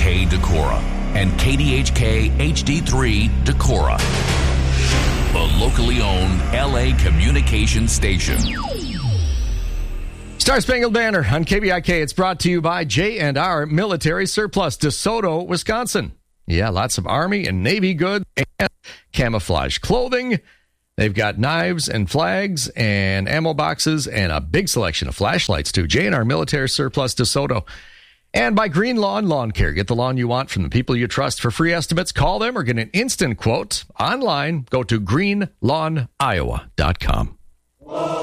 KDHK Decorah and KDHK HD3 Decorah, the locally owned LA communication station. Star Spangled Banner on KBIK. It's brought to you by J&R Military Surplus, DeSoto, Wisconsin. Yeah, lots of Army and Navy goods and camouflage clothing. They've got knives and flags and ammo boxes and a big selection of flashlights, too. J&R Military Surplus, DeSoto. And by Green Lawn Lawn Care. Get the lawn you want from the people you trust. For free estimates, call them or get an instant quote online. Go to greenlawniowa.com.